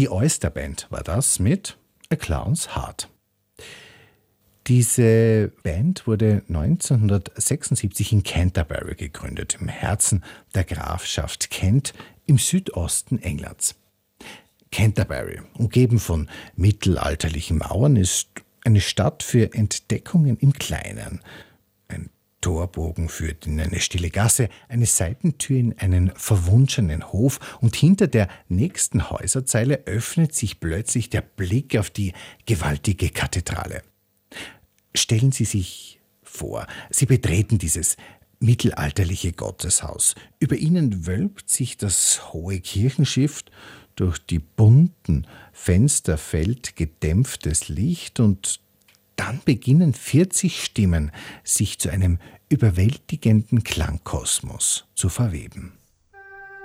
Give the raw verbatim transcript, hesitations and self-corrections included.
Die Oyster Band war das mit A Clown's Heart. Diese Band wurde neunzehnhundertsechsundsiebzig in Canterbury gegründet, im Herzen der Grafschaft Kent im Südosten Englands. Canterbury, umgeben von mittelalterlichen Mauern, ist eine Stadt für Entdeckungen im Kleinen. Ein Torbogen führt in eine stille Gasse, eine Seitentür in einen verwunschenen Hof und hinter der nächsten Häuserzeile öffnet sich plötzlich der Blick auf die gewaltige Kathedrale. Stellen Sie sich vor, Sie betreten dieses mittelalterliche Gotteshaus. Über Ihnen wölbt sich das hohe Kirchenschiff, durch die bunten Fenster fällt gedämpftes Licht und dann beginnen vierzig Stimmen, sich zu einem überwältigenden Klangkosmos zu verweben.